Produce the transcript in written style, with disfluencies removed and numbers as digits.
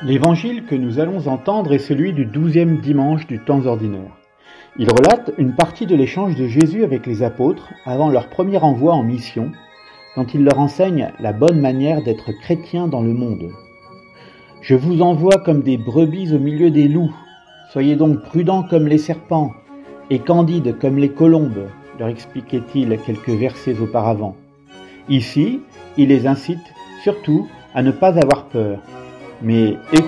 L'évangile que nous allons entendre est celui du 12e dimanche du temps ordinaire. Il relate une partie de l'échange de Jésus avec les apôtres avant leur premier envoi en mission, quand il leur enseigne la bonne manière d'être chrétien dans le monde. « Je vous envoie comme des brebis au milieu des loups. Soyez donc prudents comme les serpents et candides comme les colombes, leur expliquait-il quelques versets auparavant. Ici, il les incite surtout à ne pas avoir peur, mais